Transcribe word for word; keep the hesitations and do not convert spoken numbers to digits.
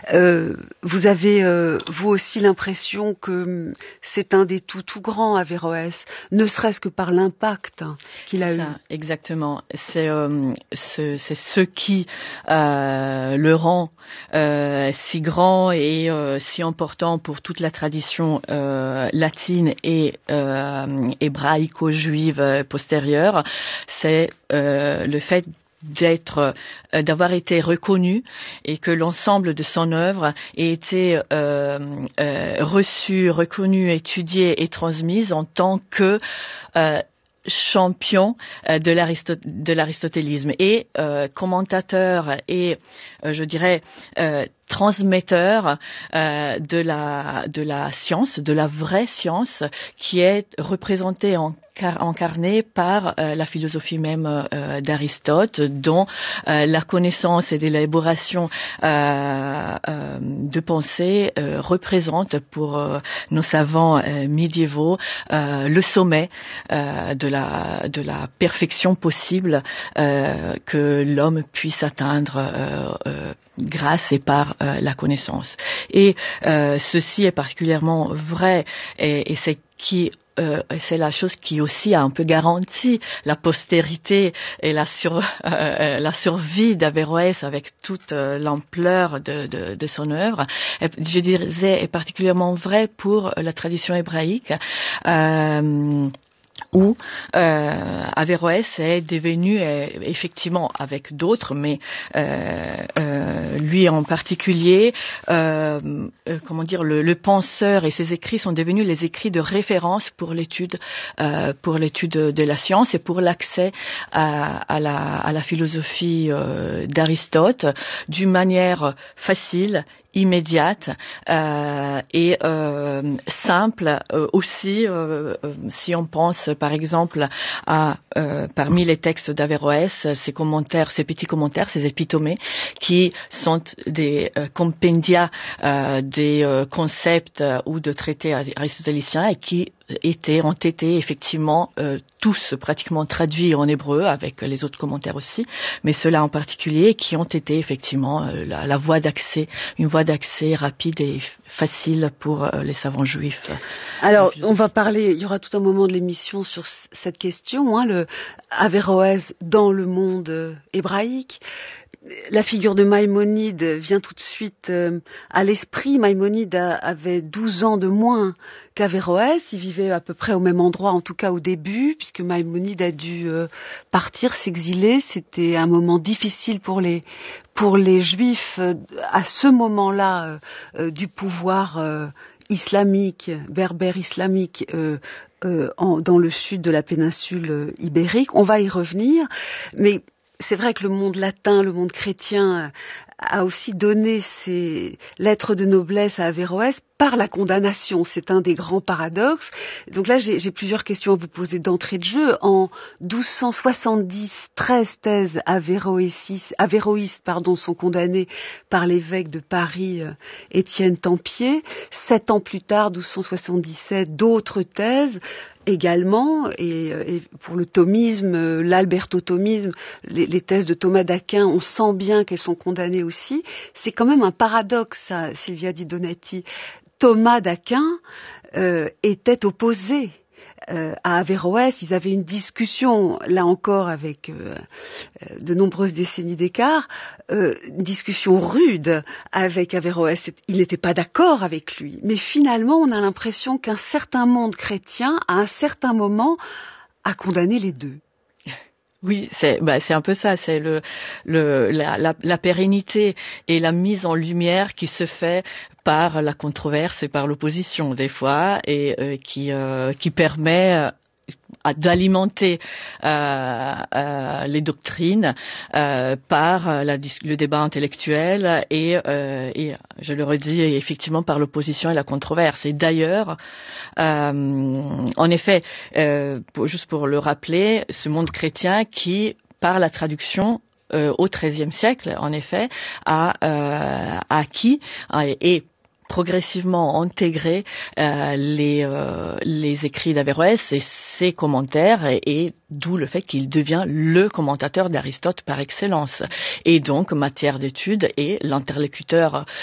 Euh, vous avez, euh, vous aussi, l'impression que c'est un des tout tout grands, Averroès, ne serait-ce que par l'impact qu'il a c'est eu. Ça, exactement. C'est, euh, c'est, c'est ce qui euh, le rend euh, si grand et euh, si important pour toute la tradition euh, latine et euh, hébraïco-juive postérieure. C'est euh, le fait d'être, euh, d'avoir été reconnu et que l'ensemble de son œuvre ait été euh, euh, reçu, reconnu, étudié et transmise en tant que euh, champion euh, de, l'aristo- de l'aristotélisme et euh, commentateur et, euh, je dirais, euh, transmetteur euh, de la de la science, de la vraie science qui est représentée en incarné par euh, la philosophie même euh, d'Aristote, dont euh, la connaissance et l'élaboration euh, euh, de pensée euh, représente pour euh, nos savants euh, médiévaux euh, le sommet euh, de la de la perfection possible euh, que l'homme puisse atteindre euh, euh, grâce et par euh, la connaissance. Et euh, ceci est particulièrement vrai et, et c'est qui Euh, c'est la chose qui aussi a un peu garanti la postérité et la, sur, euh, la survie d'Averroès avec toute euh, l'ampleur de, de, de son œuvre. Et, je disais, est particulièrement vrai pour la tradition hébraïque. Euh, où euh, Averroès est devenu, euh, effectivement avec d'autres, mais euh, euh, lui en particulier, euh, euh, comment dire, le, le penseur et ses écrits sont devenus les écrits de référence pour l'étude, euh, pour l'étude de la science et pour l'accès à, à, la, à la philosophie euh, d'Aristote d'une manière facile, immédiate euh, et euh, simple euh, aussi euh, euh, si on pense par exemple à euh, parmi les textes d'Averroès, ces commentaires, ces petits commentaires, ces épitomées qui sont des euh, compendia euh, des euh, concepts euh, ou de traités aristotéliciens et qui étaient, ont été effectivement euh, tous pratiquement traduits en hébreu avec les autres commentaires aussi, mais ceux-là en particulier qui ont été effectivement euh, la, la voie d'accès, une voie d'accès rapide et facile pour euh, les savants juifs. Alors, on va parler, il y aura tout un moment de l'émission sur c- cette question, hein, le Averroès dans le monde euh, hébraïque. La figure de Maïmonide vient tout de suite euh, à l'esprit. Maïmonide a, avait douze ans de moins qu'Averroès. Il vivait à peu près au même endroit, en tout cas au début, puisque Maïmonide a dû euh, partir, s'exiler. C'était un moment difficile pour les, pour les Juifs euh, à ce moment-là euh, euh, du pouvoir euh, islamique, berbère islamique, euh, euh, en, dans le sud de la péninsule euh, ibérique. On va y revenir, mais c'est vrai que le monde latin, le monde chrétien a aussi donné ses lettres de noblesse à Averroès par la condamnation. C'est un des grands paradoxes. Donc là, j'ai, j'ai plusieurs questions à vous poser d'entrée de jeu. En douze cent soixante-dix, treize thèses averroïstes, averroïstes pardon, sont condamnées par l'évêque de Paris, euh, Étienne Tempier. Sept ans plus tard, douze cent soixante-dix-sept, d'autres thèses également, et, et pour le thomisme, l'alberto-thomisme, les, les thèses de Thomas d'Aquin, on sent bien qu'elles sont condamnées aussi. C'est quand même un paradoxe, ça, Silvia Di Donati. Thomas d'Aquin euh, était opposé euh, à Averroès. Ils avaient une discussion, là encore avec euh, de nombreuses décennies d'écart, euh, une discussion rude avec Averroès. Il n'était pas d'accord avec lui. Mais finalement, on a l'impression qu'un certain monde chrétien, à un certain moment, a condamné les deux. Oui, c'est bah, c'est un peu ça, c'est le le la, la la pérennité et la mise en lumière qui se fait par la controverse et par l'opposition des fois et euh, qui euh, qui permet euh, d'alimenter euh, euh, les doctrines euh, par la, le débat intellectuel et, euh, et, je le redis, effectivement par l'opposition et la controverse. Et d'ailleurs, euh, en effet, euh, pour, juste pour le rappeler, ce monde chrétien qui, par la traduction, euh, au treizième siècle, en effet, a euh, acquis et progressivement intégrer euh, les euh, les écrits d'Averroès et ses commentaires et, et d'où le fait qu'il devient le commentateur d'Aristote par excellence et donc matière d'étude et l'interlocuteur